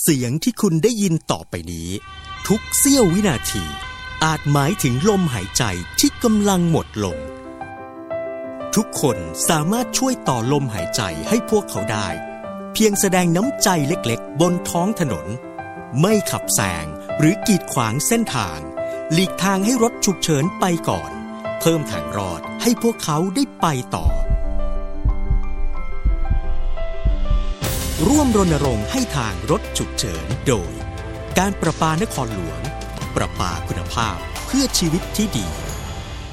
สียงที่คุณได้ยินต่อไปนี้ทุกเสี้ยววินาทีอาจหมายถึงลมหายใจที่กำลังหมดลงทุกคนสามารถช่วยต่อลมหายใจให้พวกเขาได้เพียงแสดงน้ำใจเล็กๆบนท้องถนนไม่ขับแซงหรือกีดขวางเส้นทางหลีกทางให้รถฉุกเฉินไปก่อนเพิ่มทางรอดให้พวกเขาได้ไปต่อร่วมรณรงค์ให้ทางรถฉุกเฉินโดยการประปานครหลวงประปาคุณภาพเพื่อชีวิตที่ดี